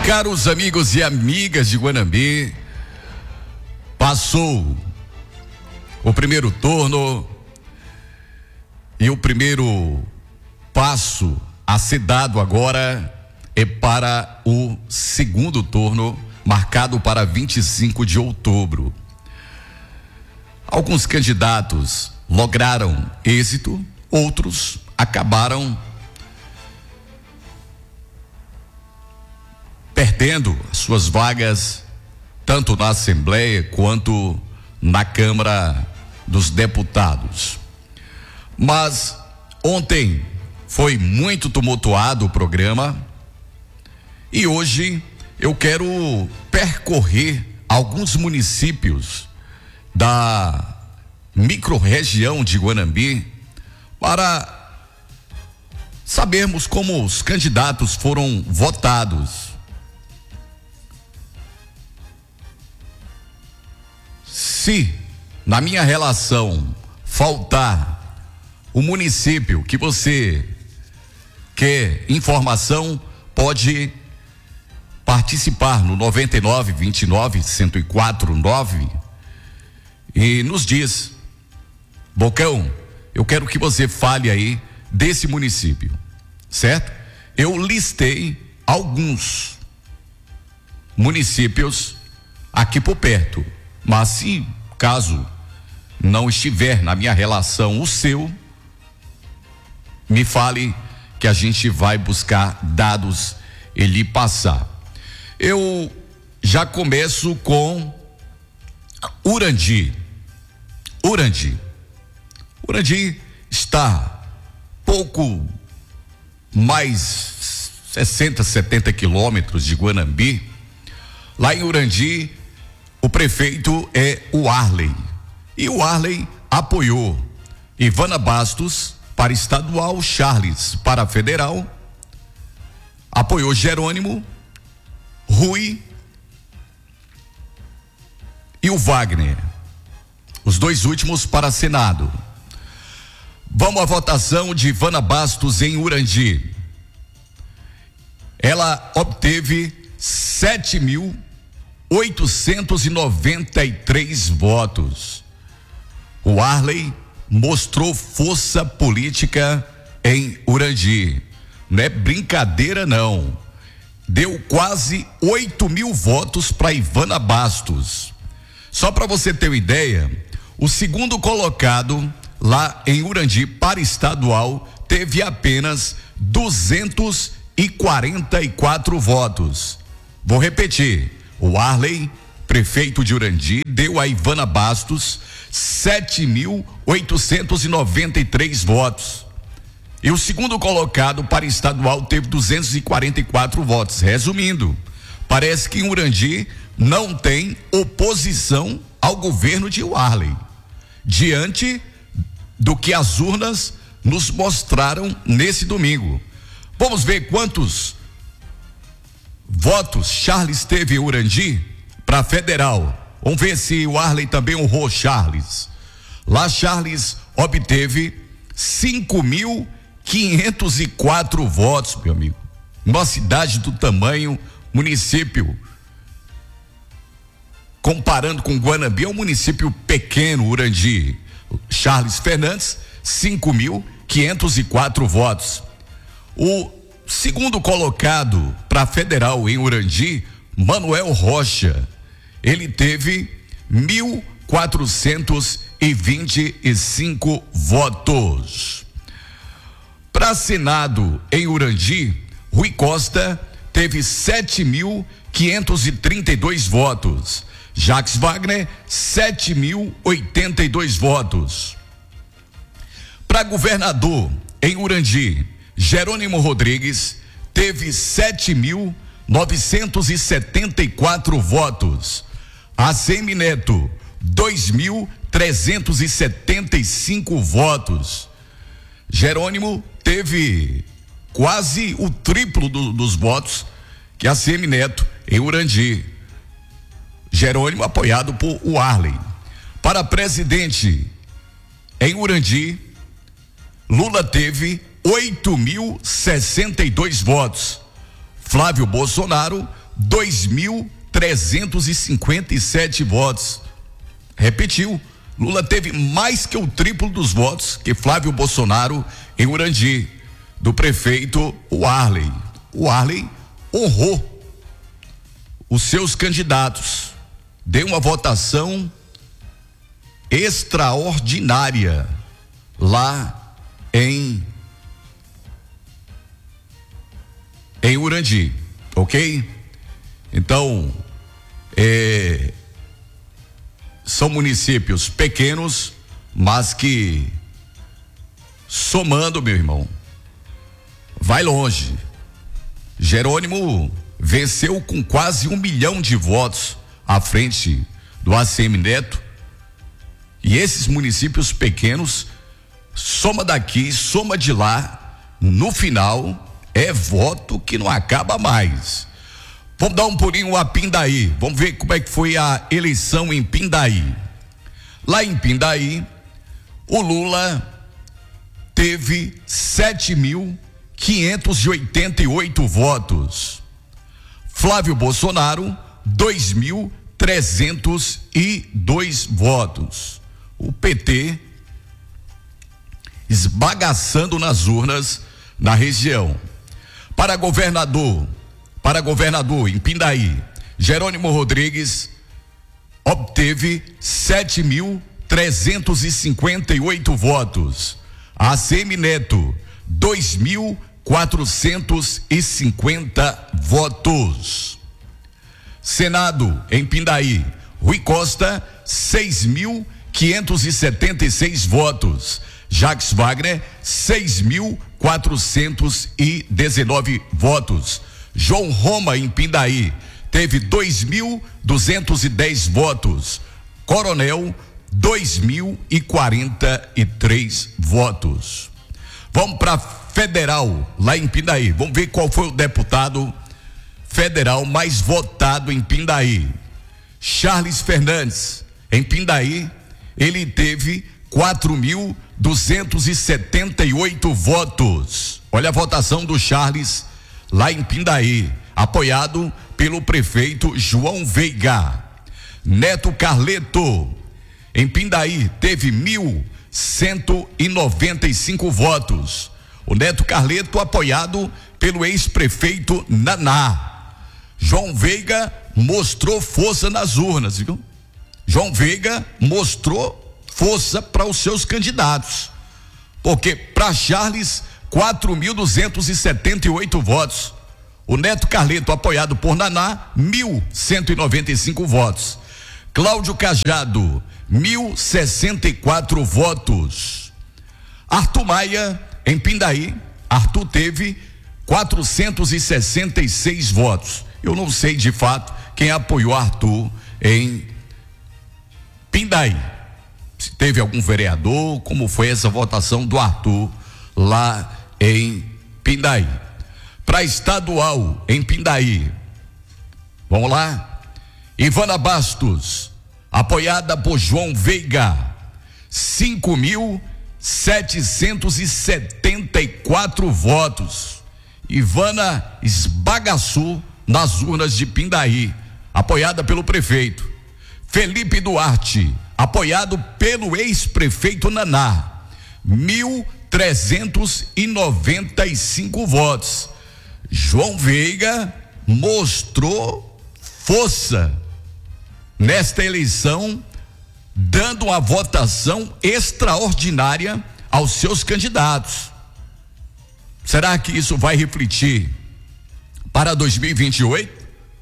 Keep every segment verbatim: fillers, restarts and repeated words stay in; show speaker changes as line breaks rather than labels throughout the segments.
Caros amigos e amigas de Guanambi, passou o primeiro turno e o primeiro passo a ser dado agora é para o segundo turno, marcado para vinte e cinco de outubro. Alguns candidatos lograram êxito, outros acabaram perdendo suas vagas, tanto na Assembleia quanto na Câmara dos Deputados. Mas ontem foi muito tumultuado o programa e hoje eu quero percorrer alguns municípios da microrregião de Guanambi para sabermos como os candidatos foram votados. Se na minha relação faltar o município que você quer informação, pode participar no noventa e nove, vinte e nove, cento e quatro, nove e nos diz: Bocão, eu quero que você fale aí desse município, certo? Eu listei alguns municípios aqui por perto, mas se caso não estiver na minha relação o seu, me fale que a gente vai buscar dados e lhe passar. Eu já começo com Urandi. Urandi. Urandi está pouco mais sessenta, setenta quilômetros de Guanambi. Lá em Urandi, o prefeito é o Arley. E o Arley apoiou Ivana Bastos para estadual, Charles para federal, apoiou Jerônimo, Rui e o Wagner, os dois últimos para Senado. Vamos à votação de Ivana Bastos em Urandi. Ela obteve sete mil oitocentos e noventa e três votos. O Arley mostrou força política em Urandi. Não é brincadeira, não. Deu quase oito mil votos para Ivana Bastos. Só para você ter uma ideia, o segundo colocado lá em Urandi para estadual teve apenas duzentos e quarenta e quatro votos. Vou repetir. O Arley, prefeito de Urandi, deu a Ivana Bastos sete mil oitocentos e noventa e três votos. E o segundo colocado para estadual teve duzentos e quarenta e quatro votos. Resumindo, parece que em Urandi não tem oposição ao governo de Arley, diante do que as urnas nos mostraram nesse domingo. Vamos ver quantos votos Charles teve em Urandi para federal. Vamos ver se o Arley também honrou Charles. Lá Charles obteve cinco mil quinhentos e quatro votos, meu amigo. Uma cidade do tamanho, município, comparando com Guanambi, é um município pequeno, Urandi. Charles Fernandes, cinco mil quinhentos e quatro votos. O segundo colocado para federal em Urandi, Manuel Rocha, ele teve mil quatrocentos e vinte e cinco votos. Para Senado em Urandi, Rui Costa teve sete mil quinhentos e trinta e dois votos. Jacques Wagner, sete mil oitenta e dois votos. Para governador em Urandi, Jerônimo Rodrigues teve sete mil novecentos e setenta e quatro votos. A Semi Neto, dois mil trezentos e setenta e cinco votos. Jerônimo teve quase o triplo do, dos votos que a Semi Neto em Urandi. Jerônimo apoiado por o Arley. Para presidente em Urandi, Lula teve oito mil sessenta e dois votos. Flávio Bolsonaro, dois mil trezentos e cinquenta e sete votos. Repetiu, Lula teve mais que o triplo dos votos que Flávio Bolsonaro em Urandi, do prefeito Warley. O Warley honrou os seus candidatos, deu uma votação extraordinária lá em em Urandi, ok? Então, é, são municípios pequenos, mas que somando, meu irmão, vai longe. Jerônimo venceu com quase um milhão de votos à frente do A C M Neto. E esses municípios pequenos, soma daqui, soma de lá, no final é voto que não acaba mais. Vamos dar um pulinho a Pindaí, vamos ver como é que foi a eleição em Pindaí. Lá em Pindaí, o Lula teve sete mil quinhentos e oitenta e oito votos. Flávio Bolsonaro, dois mil trezentos e dois votos. O P T esbagaçando nas urnas na região. Para governador, para governador em Pindaí, Jerônimo Rodrigues obteve sete mil trezentos e cinquenta e oito votos. A C M Neto, dois mil quatrocentos e cinquenta votos. Senado em Pindaí, Rui Costa, seis mil quinhentos e setenta e seis votos. Jacques Wagner, seis mil quatrocentos e dezenove votos. João Roma em Pindaí teve dois mil duzentos e dez votos. Coronel, dois mil e quarenta e três votos. Vamos para federal lá em Pindaí. Vamos ver qual foi o deputado federal mais votado em Pindaí. Charles Fernandes, em Pindaí, ele teve quatro mil duzentos e setenta e oito votos. Olha a votação do Charles lá em Pindaí, apoiado pelo prefeito João Veiga. Neto Carleto, em Pindaí, teve mil cento e noventa e cinco votos. O Neto Carleto apoiado pelo ex-prefeito Naná. João Veiga mostrou força nas urnas, viu? João Veiga mostrou força para os seus candidatos, porque para Charles, quatro mil duzentos e setenta e oito votos. O Neto Carleto, apoiado por Naná, mil cento e noventa e cinco votos. Cláudio Cajado, mil sessenta e quatro votos. Arthur Maia, em Pindaí, Arthur teve quatrocentos e sessenta e seis votos. Eu não sei de fato quem apoiou Arthur em Pindaí. Se teve algum vereador, como foi essa votação do Arthur lá em Pindaí. Para estadual em Pindaí, vamos lá, Ivana Bastos, apoiada por João Veiga, cinco mil setecentos e setenta e quatro votos. Ivana esbagaçou nas urnas de Pindaí, apoiada pelo prefeito. Felipe Duarte, apoiado pelo ex-prefeito Naná, mil trezentos e noventa e cinco votos. João Veiga mostrou força nesta eleição, dando uma votação extraordinária aos seus candidatos. Será que isso vai refletir para dois mil e vinte e oito?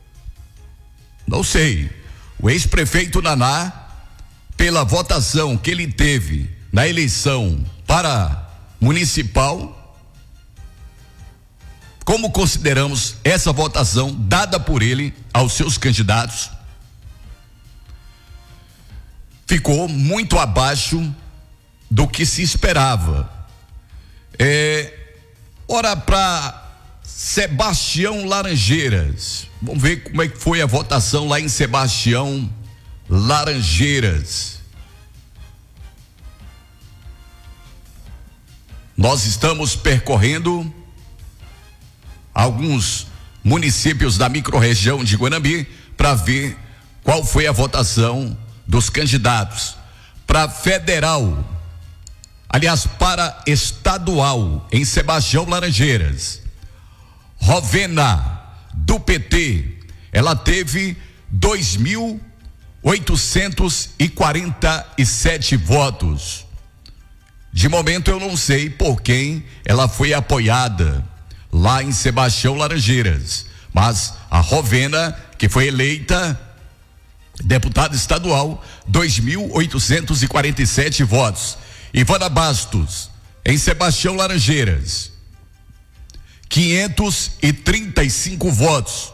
Não sei. O ex-prefeito Naná, pela votação que ele teve na eleição para municipal, como consideramos essa votação dada por ele aos seus candidatos? Ficou muito abaixo do que se esperava. É, ora, para Sebastião Laranjeiras, vamos ver como é que foi a votação lá em Sebastião Laranjeiras. Nós estamos percorrendo alguns municípios da microrregião de Guanambi para ver qual foi a votação dos candidatos. Para federal, aliás, para estadual, em Sebastião Laranjeiras, Rovena, do P T, ela teve dois mil oitocentos e quarenta e sete votos. De momento eu não sei por quem ela foi apoiada lá em Sebastião Laranjeiras, mas a Rovena, que foi eleita deputada estadual, dois mil oitocentos e quarenta e sete votos. Ivana Bastos, em Sebastião Laranjeiras, quinhentos e trinta e cinco votos.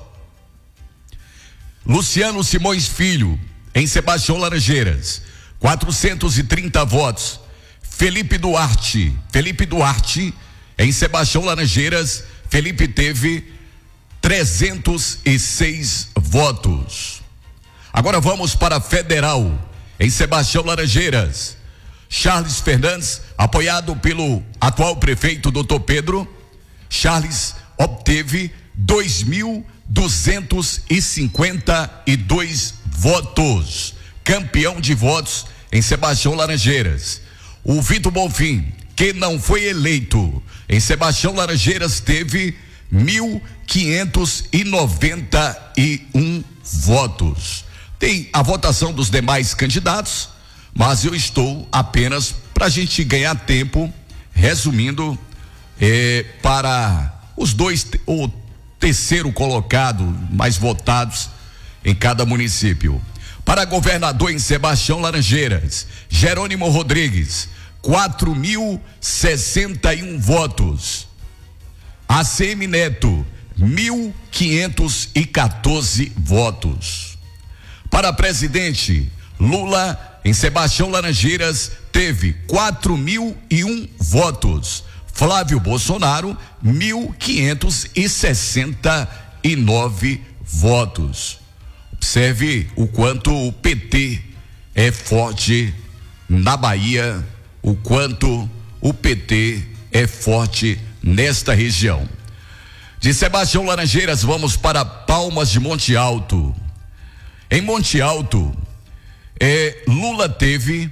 Luciano Simões Filho, em Sebastião Laranjeiras, quatrocentos e trinta votos. Felipe Duarte, Felipe Duarte, em Sebastião Laranjeiras, Felipe teve trezentos e seis votos. Agora vamos para a federal, em Sebastião Laranjeiras. Charles Fernandes, apoiado pelo atual prefeito doutor Pedro, Charles obteve dois mil duzentos e cinquenta e dois votos. Campeão de votos em Sebastião Laranjeiras. O Vitor Bonfim, que não foi eleito em Sebastião Laranjeiras, teve mil quinhentos e noventa e um votos. Tem a votação dos demais candidatos, mas eu estou apenas para a gente ganhar tempo, resumindo, eh, para os dois, o terceiro colocado mais votados em cada município. Para governador em Sebastião Laranjeiras, Jerônimo Rodrigues, quatro mil sessenta e um votos. A C M Neto, mil quinhentos e quatorze votos. Para presidente, Lula em Sebastião Laranjeiras teve quatro mil e um votos. Flávio Bolsonaro, mil quinhentos e sessenta e nove votos. Observe o quanto o P T é forte na Bahia, o quanto o P T é forte nesta região. De Sebastião Laranjeiras, vamos para Palmas de Monte Alto. Em Monte Alto, eh, Lula teve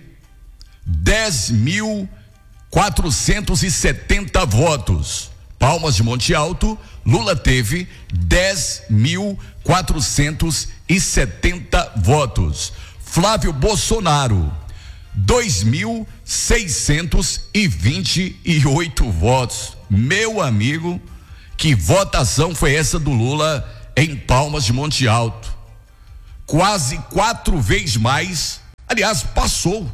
dez mil quatrocentos e setenta votos. Palmas de Monte Alto, Lula teve dez mil quatrocentos e setenta votos. Flávio Bolsonaro, dois mil seiscentos e vinte e oito votos. Meu amigo, que votação foi essa do Lula em Palmas de Monte Alto? Quase quatro vezes mais, aliás, passou.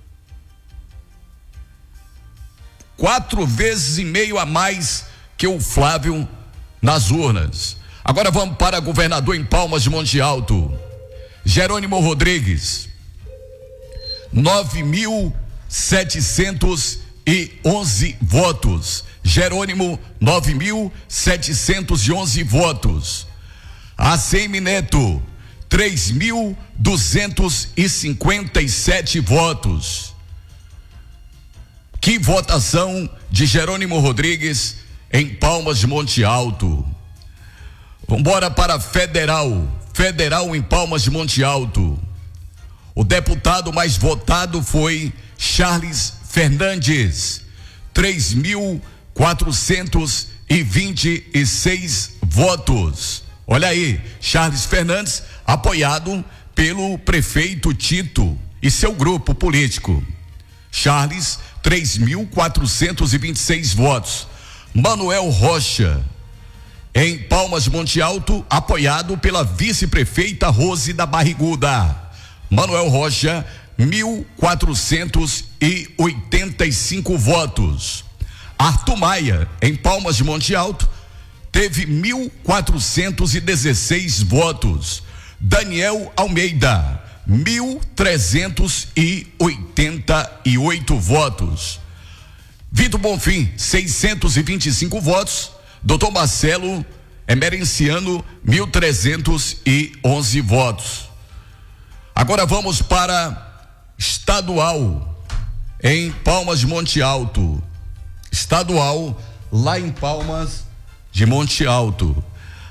Quatro vezes e meio a mais que o Flávio nas urnas. Agora vamos para governador em Palmas de Monte Alto. Jerônimo Rodrigues, nove mil setecentos e onze votos. Jerônimo, nove mil setecentos e onze votos. A C M Neto, três mil duzentos e cinquenta e sete votos. Que votação de Jerônimo Rodrigues em Palmas de Monte Alto. Vambora para federal. Federal em Palmas de Monte Alto. O deputado mais votado foi Charles Fernandes, três mil quatrocentos e vinte e seis votos. Olha aí, Charles Fernandes, apoiado pelo prefeito Tito e seu grupo político. Charles, três mil quatrocentos e vinte e seis votos. Manuel Rocha, em Palmas de Monte Alto, apoiado pela vice-prefeita Rose da Barriguda. Manuel Rocha, mil quatrocentos e oitenta e cinco votos. Arthur Maia, em Palmas de Monte Alto, teve mil quatrocentos e dezesseis votos. Daniel Almeida, mil trezentos e oitenta e oito votos. Vitor Bonfim, seiscentos e vinte e cinco votos. Doutor Marcelo Emerenciano, mil trezentos e onze votos. Agora vamos para estadual em Palmas de Monte Alto. Estadual lá em Palmas de Monte Alto.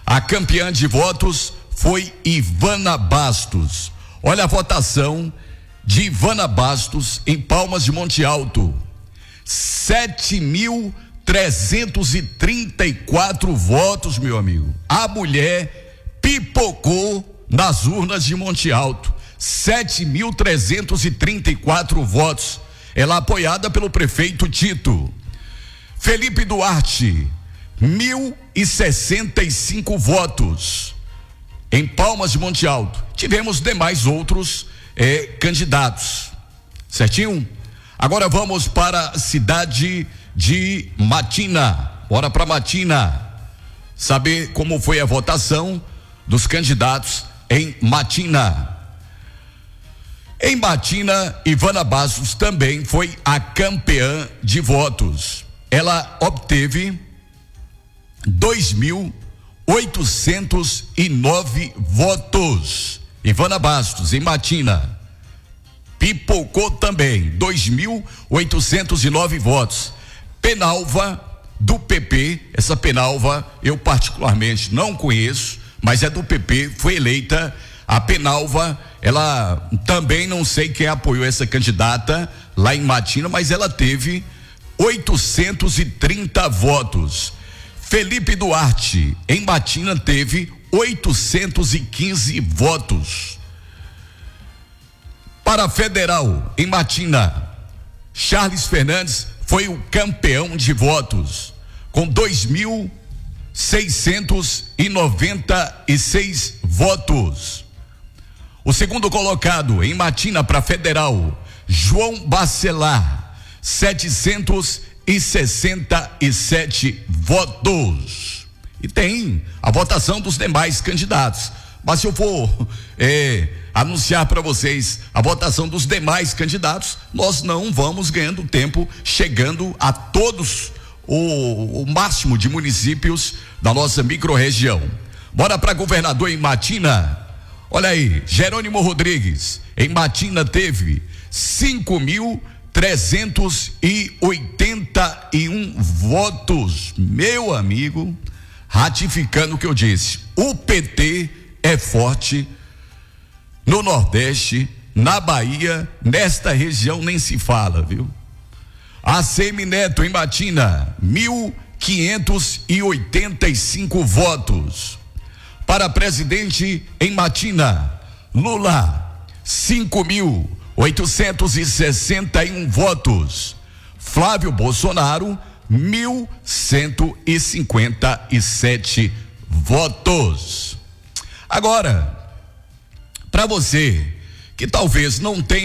A campeã de votos foi Ivana Bastos. Olha a votação de Ivana Bastos em Palmas de Monte Alto. sete mil trezentos e trinta e quatro votos, meu amigo. A mulher pipocou nas urnas de Monte Alto. sete mil trezentos e trinta e quatro votos. Ela apoiada pelo prefeito Tito. Felipe Duarte, mil e sessenta e cinco votos em Palmas de Monte Alto. Tivemos demais outros eh, candidatos, certinho? Agora vamos para a cidade de Matina. Bora para Matina saber como foi a votação dos candidatos em Matina. Em Matina, Ivana Bastos também foi a campeã de votos. Ela obteve dois mil oitocentos e nove votos. Ivana Bastos, em Matina, pipocou também, dois mil oitocentos e nove votos. Penalva, do P P, essa Penalva eu particularmente não conheço, mas é do P P, foi eleita a Penalva. Ela também não sei quem apoiou essa candidata lá em Matina, mas ela teve oitocentos e trinta votos. Felipe Duarte, em Matina, teve oitocentos e quinze votos. Para a Federal, em Matina, Charles Fernandes foi o campeão de votos, com dois mil seiscentos e noventa e seis votos. O segundo colocado em Matina para Federal, João Bacelar, setecentos e sessenta e sete votos. E tem a votação dos demais candidatos. Mas se eu for é, anunciar para vocês a votação dos demais candidatos, nós não vamos ganhando tempo, chegando a todos o, o máximo de municípios da nossa microrregião. Bora para governador em Matina. Olha aí, Jerônimo Rodrigues, em Matina teve cinco mil trezentos e oitenta e um votos. Meu amigo, ratificando o que eu disse, o P T é forte no Nordeste, na Bahia, nesta região nem se fala, viu? A Semineto, em Matina, mil quinhentos e oitenta e cinco votos. Para presidente em Matina, Lula, cinco mil oitocentos e sessenta e um votos. Flávio Bolsonaro, mil cento e cinquenta e sete votos. Agora, para você que talvez não tenha